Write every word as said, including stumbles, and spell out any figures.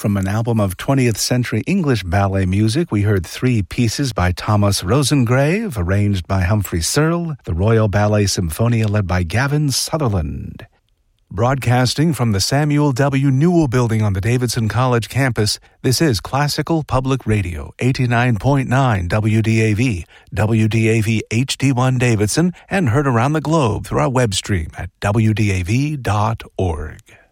From an album of twentieth century English ballet music, we heard three pieces by Thomas Rosengrave, arranged by Humphrey Searle, the Royal Ballet Symphonia led by Gavin Sutherland. Broadcasting from the Samuel W. Newell Building on the Davidson College campus, this is Classical Public Radio, eighty-nine point nine W D A V, W D A V H D one Davidson, and heard around the globe through our web stream at W D A V dot org.